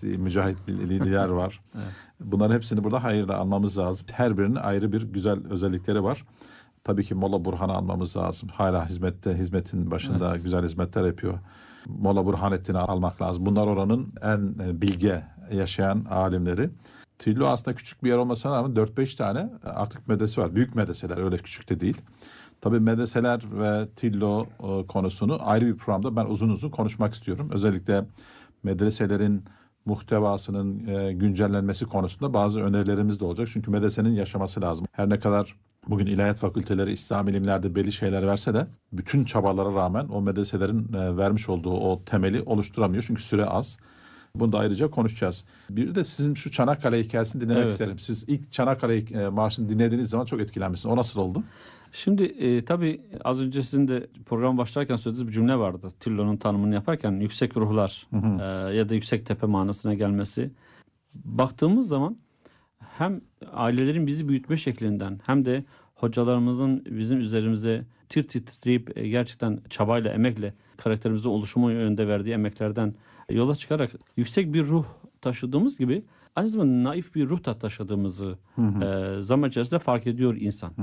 mücahitliler var. Evet. Bunların hepsini burada hayırla anmamız lazım. Her birinin ayrı bir güzel özellikleri var. Tabii ki Molla Burhan'ı almamız lazım. Hala hizmetin başında güzel hizmetler yapıyor. Molla Burhanettin'i almak lazım. Bunlar oranın en bilge yaşayan alimleri. Tillo aslında küçük bir yer olmasına rağmen 4-5 tane artık medrese var. Büyük medreseler, öyle küçük de değil. Tabii medreseler ve Tillo konusunu ayrı bir programda ben uzun uzun konuşmak istiyorum. Özellikle medreselerin muhtevasının güncellenmesi konusunda bazı önerilerimiz de olacak. Çünkü medresenin yaşaması lazım. Her ne kadar bugün ilahiyat fakülteleri İslam ilimlerde belli şeyler verse de bütün çabalara rağmen o medreselerin vermiş olduğu o temeli oluşturamıyor. Çünkü süre az. Bunu da ayrıca konuşacağız. Bir de sizin şu Çanakkale hikayesini dinlemek isterim. Siz ilk Çanakkale marşını dinlediğiniz zaman çok etkilenmişsiniz. O nasıl oldu? Şimdi tabii az önce sizin de program başlarken söylediğiniz bir cümle vardı. Tillo'nun tanımını yaparken yüksek ruhlar ya da yüksek tepe manasına gelmesi. Baktığımız zaman hem ailelerin bizi büyütme şeklinden hem de hocalarımızın bizim üzerimize tir tir titreyip gerçekten çabayla, emekle karakterimizin oluşumu yönünde verdiği emeklerden yola çıkarak yüksek bir ruh taşıdığımız gibi aynı zamanda naif bir ruh da taşıdığımızı zaman içerisinde fark ediyor insan.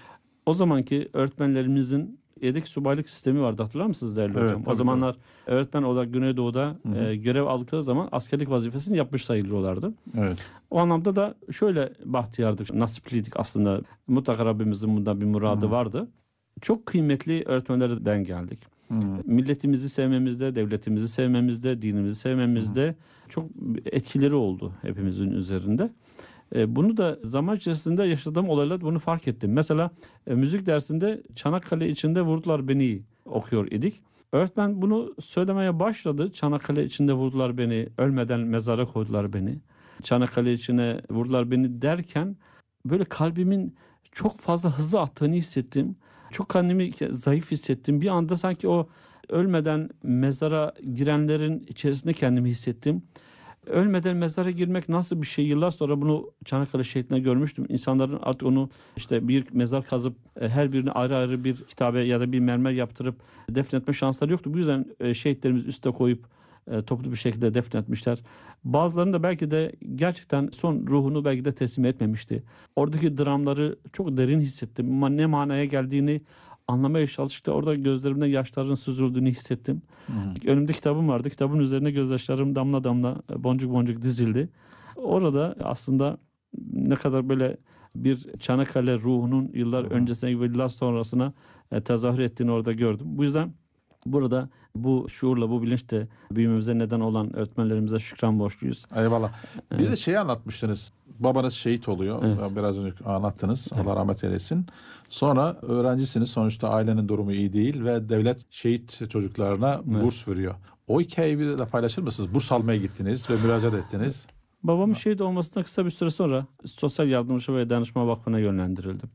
O zamanki öğretmenlerimizin yedek subaylık sistemi vardı, hatırlar mısınız değerli hocam? O zamanlar öğretmen olarak Güneydoğu'da görev aldıkları zaman askerlik vazifesini yapmış sayılıyorlardı. Evet. O anlamda da şöyle bahtiyardık, nasipliydik aslında. Mutlaka Rabbimizin bundan bir muradı vardı. Çok kıymetli öğretmenlerden geldik. Milletimizi sevmemizde, devletimizi sevmemizde, dinimizi sevmemizde çok etkileri oldu hepimizin üzerinde. Bunu da zaman içerisinde yaşadığım olaylarda bunu fark ettim. Mesela müzik dersinde Çanakkale içinde vurdular beni okuyor idik. Öğretmen bunu söylemeye başladı. Çanakkale içinde vurdular beni, ölmeden mezara koydular beni. Çanakkale içine vurdular beni derken böyle kalbimin çok fazla hızlı attığını hissettim. Çok kendimi zayıf hissettim. Bir anda sanki o ölmeden mezara girenlerin içerisinde kendimi hissettim. Ölmeden mezara girmek nasıl bir şey? Yıllar sonra bunu Çanakkale şehitliğinde görmüştüm. İnsanların artık onu işte bir mezar kazıp her birine ayrı ayrı bir kitabe ya da bir mermer yaptırıp defnetme şansları yoktu. Bu yüzden şehitlerimiz üste koyup toplu bir şekilde defnetmişler. Bazılarının da belki de gerçekten son ruhunu belki de teslim etmemişti. Oradaki dramları çok derin hissettim. Ama ne manaya geldiğini anlamaya çalıştı. Orada gözlerimden yaşların süzüldüğünü hissettim. Önümde kitabım vardı. Kitabın üzerine gözyaşlarım damla damla, boncuk boncuk dizildi. Orada aslında ne kadar böyle bir Çanakkale ruhunun yıllar öncesine ve yıllar sonrasına tezahür ettiğini orada gördüm. Bu yüzden burada bu şuurla, bu bilinçle büyümemize neden olan öğretmenlerimize şükran borçluyuz. Eyvallah. Bir de şeyi anlatmıştınız. Babanız şehit oluyor. Evet. Biraz önce anlattınız. Allah rahmet eylesin. Sonra öğrencisiniz. Sonuçta ailenin durumu iyi değil ve devlet şehit çocuklarına burs veriyor. O hikayeyi bir de paylaşır mısınız? Burs almaya gittiniz ve müracaat ettiniz. Babamın şehit olmasından kısa bir süre sonra Sosyal Yardımcı ve Danışma Vakfı'na yönlendirildim.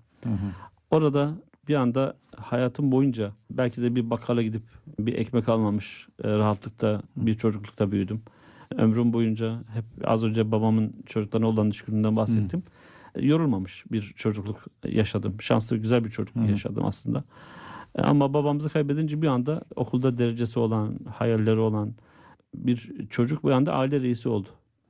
Orada bir anda hayatım boyunca belki de bir bakkala gidip bir ekmek almamış rahatlıkta bir çocuklukta büyüdüm. Ömrüm boyunca hep az önce babamın çocuklarına olan düşkünlüğünden bahsettim. Yorulmamış bir çocukluk yaşadım. Şanslı, güzel bir çocukluk yaşadım aslında. Ama babamızı kaybedince bir anda okulda derecesi olan, hayalleri olan bir çocuk bir anda aile reisi oldu.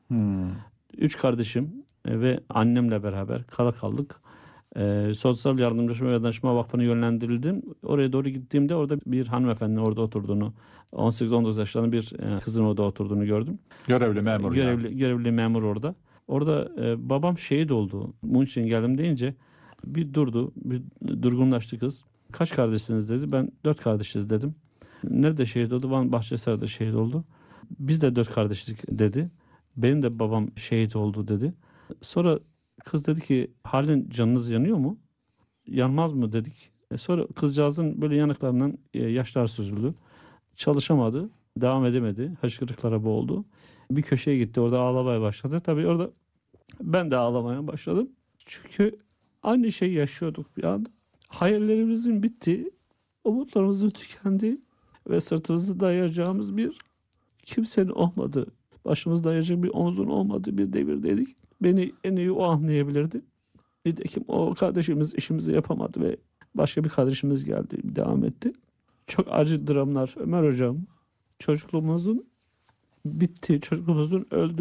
3 kardeşim ve annemle beraber kala kaldık. Sosyal Yardımcı ve Danışma Vakfı'na yönlendirildim. Oraya doğru gittiğimde orada bir hanımefendinin orada oturduğunu, 18-19 yaşlarında bir kızın orada oturduğunu gördüm. Görevli memur. Görevli memur orada. Orada babam şehit oldu. Bunun için geldim deyince bir durdu, bir durgunlaştı kız. Kaç kardeşsiniz dedi. Ben 4 kardeşiz dedim. Nerede şehit oldu? Van Bahçeser'de şehit oldu. Biz de 4 kardeşlik dedi. Benim de babam şehit oldu dedi. Sonra kız dedi ki halen canınız yanıyor mu? Yanmaz mı dedik. Sonra kızcağızın böyle yanaklarından yaşlar süzüldü. Çalışamadı. Devam edemedi. Hıçkırıklara boğuldu. Bir köşeye gitti. Orada ağlamaya başladı. Tabii orada ben de ağlamaya başladım. Çünkü aynı şeyi yaşıyorduk bir anda. Hayallerimizin bitti. Umutlarımızın tükendi. Ve sırtımızı dayayacağımız bir kimsenin olmadığı, başımızda dayayacak bir omzun olmadığı bir devirdeydik. Beni en iyi o anlayabilirdi. Nitekim o kardeşimiz işimizi yapamadı ve başka bir kardeşimiz geldi, devam etti. Çok acı dramlar Ömer Hocam. Çocukluğumuzun bitti, çocukluğumuzun öldü.